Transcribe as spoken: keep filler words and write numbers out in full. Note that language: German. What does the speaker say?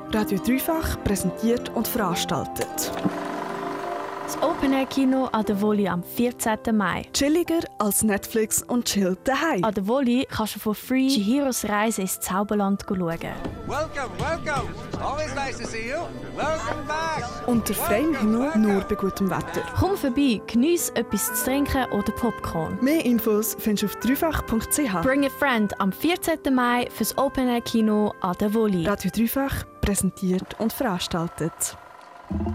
Radio Dreifach präsentiert und veranstaltet das Open-Air-Kino an der Wolli am vierzehnten Mai. chilliger als Netflix und chill daheim. An der Wolli kannst du for free Chihiros Reise ins Zauberland schauen. Welcome, welcome. Always nice to see you. Welcome back. Unter freiem Himmel, nur bei gutem Wetter. Komm vorbei, geniess etwas zu trinken oder Popcorn. Mehr Infos findest du auf dreifach punkt c h. Bring a friend am vierzehnten Mai fürs Open-Air-Kino an der Wolli. Radio Dreifach präsentiert und veranstaltet.